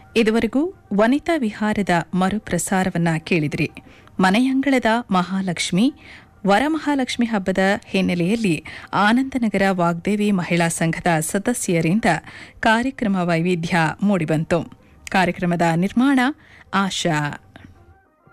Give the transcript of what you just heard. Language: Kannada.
ಇದುವರೆಗೂ ವನಿತಾ ವಿಹಾರದ ಮರುಪ್ರಸಾರವನ್ನ ಕೇಳಿದ್ರಿ. ಮನೆಯಂಗಳದ ಮಹಾಲಕ್ಷ್ಮಿ ವರಮಹಾಲಕ್ಷ್ಮಿ ಹಬ್ಬದ ಹಿನ್ನೆಲೆಯಲ್ಲಿ ಆನಂದನಗರ ವಾಗ್ದೇವಿ ಮಹಿಳಾ ಸಂಘದ ಸದಸ್ಯರಿಂದ ಕಾರ್ಯಕ್ರಮ ವೈವಿಧ್ಯ ಮೂಡಿಬಂತು. ಕಾರ್ಯಕ್ರಮದ ನಿರ್ಮಾಣ ಆಶಾ.